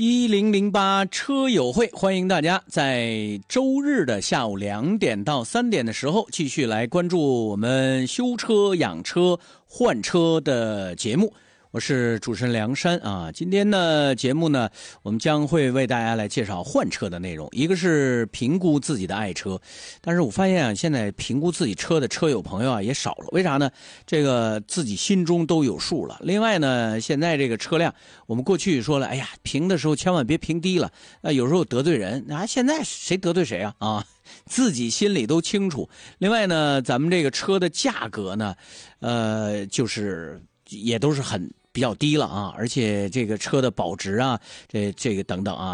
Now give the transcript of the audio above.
1008车友会，欢迎大家在周日的下午2点到3点的时候继续来关注我们修车、养车、换车的节目。我是主持人梁山啊，今天的节目呢，我们将会为大家来介绍换车的内容。一个是评估自己的爱车，但是我发现啊，现在评估自己车的车友朋友啊也少了，为啥呢？这个自己心中都有数了。另外呢，现在这个车辆，我们过去说了，哎呀，评的时候千万别评低了，有时候得罪人啊。现在谁得罪谁啊？自己心里都清楚。另外呢，咱们这个车的价格呢，就是也都是比较低了啊，而且这个车的保值啊，这个等等啊。